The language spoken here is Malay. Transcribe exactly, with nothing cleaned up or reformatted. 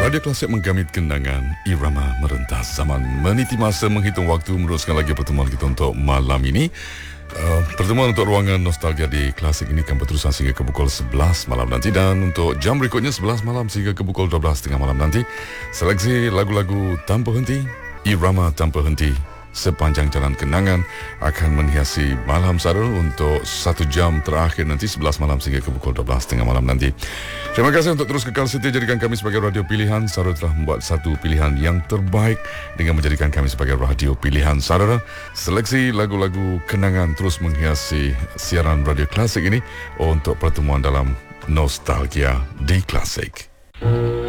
Radio Klasik menggamit kenangan, irama merentas zaman, meniti masa, menghitung waktu, meneruskan lagi pertemuan kita untuk malam ini. Uh, pertemuan untuk ruangan nostalgia di Klasik ini akan berterusan sehingga ke pukul sebelas malam nanti, dan untuk jam berikutnya sebelas malam sehingga ke pukul dua belas tiga puluh malam nanti, seleksi lagu-lagu tanpa henti, irama tanpa henti sepanjang jalan kenangan akan menghiasi malam Sarul untuk satu jam terakhir nanti, sebelas malam sehingga ke pukul dua belas tiga puluh malam nanti. Terima kasih untuk terus kekal setia jadikan kami sebagai radio pilihan. Sarul telah membuat satu pilihan yang terbaik dengan menjadikan kami sebagai radio pilihan saudara. Seleksi lagu-lagu kenangan terus menghiasi siaran Radio Klasik ini untuk pertemuan dalam nostalgia di Klasik.